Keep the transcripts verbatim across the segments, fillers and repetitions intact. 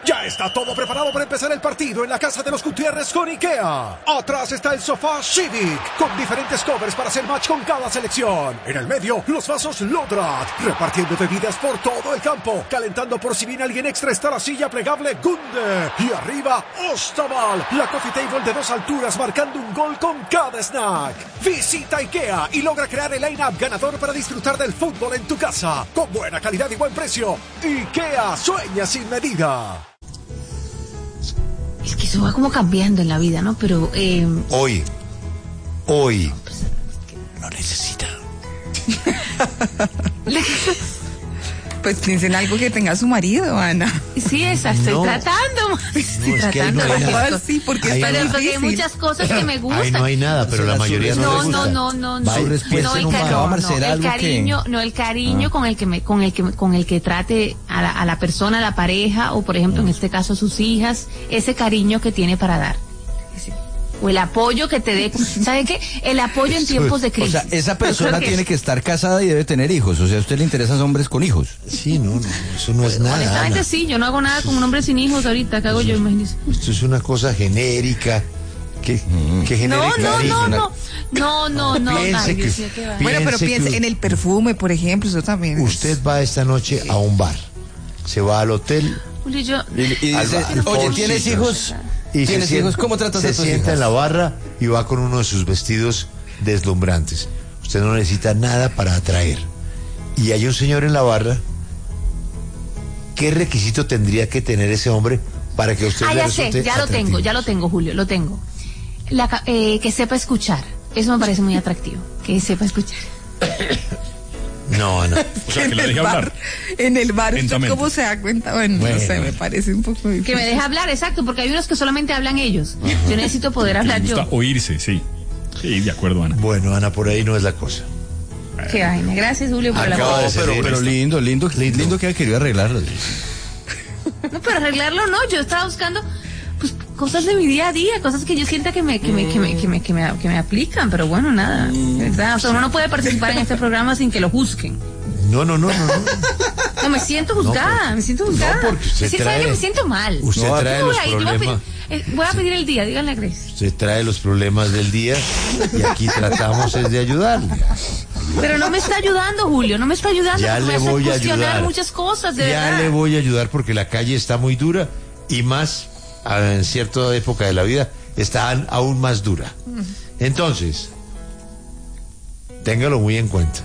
Ya está todo preparado para empezar el partido en la casa de los Gutiérrez con IKEA. Atrás está el sofá Civic, con diferentes covers para hacer match con cada selección. En el medio, los vasos Lodrat, repartiendo bebidas por todo el campo. Calentando por si viene alguien extra está la silla plegable Gunde. Y arriba, Ostaval, la coffee table de dos alturas marcando un gol con cada snack. Visita IKEA y logra crear el line-up ganador para disfrutar del fútbol en tu casa. Con buena calidad y buen precio. IKEA sueña sin medida. Es que eso va como cambiando en la vida, ¿no? Pero... Eh... Hoy, hoy, no necesita. Pues piensen algo que tenga su marido, Ana. Sí, esa, estoy No. tratando. Estoy No, es que ahí tratando. no hay porque nada. esto- Sí, porque Ahí está Pero no- porque hay difícil. muchas cosas que me gustan. Ahí no hay nada, pero la mayoría no, No, les gusta. no, no, no, Va, no. su respuesta No, el en un cari- bar. no, Marcela, no, el algo que- cariño, no, el cariño con el que me, con el que, con el que trate a la, a la persona, a la pareja, o por ejemplo, en este caso, a sus hijas, ese cariño que tiene para dar. O el apoyo que te dé. ¿Sabe qué? El apoyo en tiempos de O crisis. sea, esa persona Creo que- tiene que estar casada y debe tener hijos. O sea, a usted le interesan hombres con hijos. Sí, no, no, eso no es nada. Honestamente Ana. sí, yo no hago nada con un hombre sin hijos ahorita, ¿qué hago yo? Imagínese. Esto es una cosa genérica. ¿Qué, qué No, genérica no, es? no, Una- no, no, no, no, Piense ay, Dios que- mío, qué va. Bueno, pero Piense piense que- en el perfume, por ejemplo, eso también. es- Usted va esta noche a un bar. Se va al hotel Julio, yo, Y, y Al dice, bar, oye, Four ¿tienes Seasons. hijos? y se ¿Tienes sienta- hijos? ¿Cómo tratas se a tus sienta hijas? en la barra y va con uno de sus vestidos deslumbrantes. Usted no necesita nada para atraer. Y hay un señor en la barra. ¿Qué requisito tendría que tener ese hombre para que a usted ah, le ya sé, resulte ya lo atractivo? tengo, ya lo tengo, Julio, lo tengo. La, ca- eh, que sepa escuchar, eso me parece muy atractivo, que sepa escuchar. No, no. O sea, que en la el deje bar, hablar. en el bar, ¿usted Lentamente. cómo se da cuenta? Bueno, Bueno. no sé, me parece un poco difícil. Que me deje hablar, exacto, porque hay unos que solamente hablan ellos. Yo necesito poder Que hablar le gusta yo. oírse, sí. Sí, de acuerdo, Ana. Bueno, Ana, por ahí no es la cosa. Qué vaina. Gracias, Julio, por Acaba la de ser Pero, pero lindo, lindo, lindo que haya querido arreglarlo. No, pero arreglarlo no, yo estaba buscando pues cosas de mi día a día, cosas que yo sienta que me, que me, que me, que me, que me, que me aplican, pero bueno, nada, ¿verdad? O sea, uno no puede participar en este programa sin que lo juzguen. No, no, no, no. no. No, me siento juzgada, No, me siento juzgada. no, porque usted Es que sabe trae- que me siento mal. Usted No, trae Yo voy los a ir, yo voy a problemas. pedir, eh, voy a pedir el día, díganle a Grace. Usted trae los problemas del día y aquí tratamos es de ayudarle. Pero no me está ayudando, Julio, no me está ayudando. Ya porque le me hace voy a cuestionar ayudar. muchas cosas, de ya verdad. le voy a ayudar porque la calle está muy dura y más ah, en cierta época de la vida está an- aún más dura. Entonces, téngalo muy en cuenta.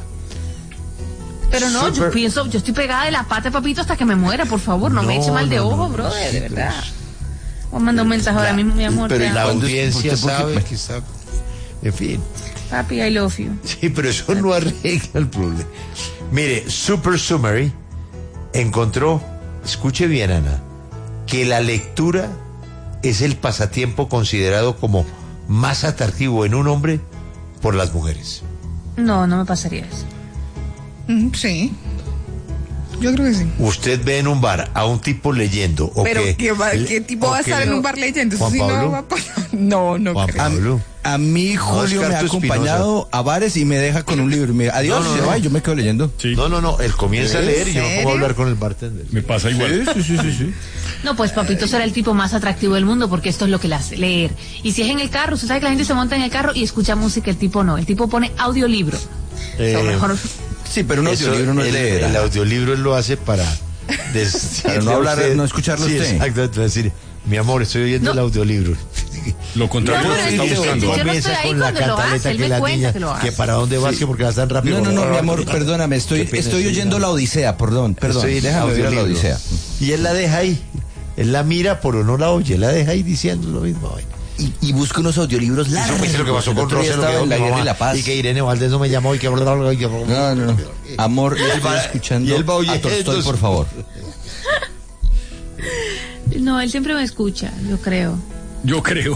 Pero no, yo Super- pienso, yo estoy pegada de la pata, papito, hasta que me muera, por favor, no, me No, eche mal de no, ojo, no, no, brother, sí, de pero verdad. es- Voy a mandar un mensaje ahora mismo, mi amor. pero te y amo. la- La ¿Cuándo es- audiencia por qué- por qué- sabe que está... En fin. Papi, I love you. Sí, pero eso no arregla el problema. Mire, Super Summary encontró, escuche bien, Ana, que la lectura es el pasatiempo considerado como más atractivo en un hombre por las mujeres. No, no me pasaría eso. Mm, Sí. Yo creo que sí. Usted ve en un bar a un tipo leyendo o Pero que- ¿qué, va- el- ¿qué tipo o va a que estar le- en un bar leyendo? Eso Juan sí Pablo. no va a pasar. No, no Juan creo. Pablo. A mí Julio me ha Oscar Espinosa. acompañado a bares y me deja con un libro y me adiós, No, no, y se no. va y yo me quedo leyendo. Sí. No, no, no, él comienza a ¿En leer y yo me pongo a serio? hablar con el bartender. Me pasa igual. Sí, sí, sí, sí. No, pues papito será el tipo más atractivo del mundo porque esto es lo que le hace, leer. Y si es en el carro, usted sabe que la gente se monta en el carro y escucha música, el tipo no, el tipo pone audiolibro. Eh, O mejor, Sí, pero un Eso, audiolibro no es el, leer. el audiolibro él lo hace para decirle Para no a hablar, usted- no escucharlo sí, usted. Exacto, para decir, mi amor, estoy oyendo No. el audiolibro. Lo contrario No, es pero lo que es está que- buscando. yo no Comienza estoy ahí con la cuando lo cantaleta hace, él que me la cuenta niña, que lo hace. para dónde vas, que porque vas tan rápido. No, no, no, mi amor, perdóname, estoy, Qué pena, estoy sí, oyendo no. la Odisea, perdón, perdón. Estoy en Déjame oír la audiolibro. Odisea. Y él la deja ahí. Él la mira, pero no la oye, la deja ahí diciendo lo mismo. Ay. Y, y busca unos audiolibros Eso largos. fue lo que pasó El con otro día Rosero, estaba que en la mi guerra y mamá, la paz. y que Irene Valdés no me llamó y que... No, no, no. Amor, Y él estoy va- escuchando y él va a oyendo. Tolstoy, por favor. no, él siempre me escucha, yo creo. Yo creo.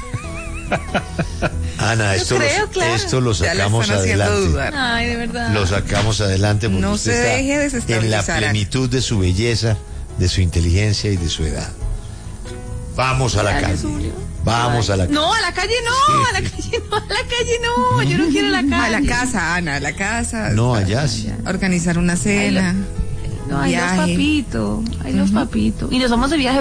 Ana, esto, creo, lo, claro. esto lo Ya la sacamos están haciendo adelante. dudar. Ay, de verdad. Lo sacamos adelante porque No usted se está deje desestabilizar, en la Ana. plenitud de su belleza, de su inteligencia y de su edad. Vamos a la Gracias, calle. Julio. Vamos a la calle. No, a la calle no, a la calle no, a la calle no, yo no quiero la calle. A la casa, Ana, a la casa. No, allá sí. Organizar una cena. No, ay, los viaje. papitos, ay, los papitos. Y nos vamos de viaje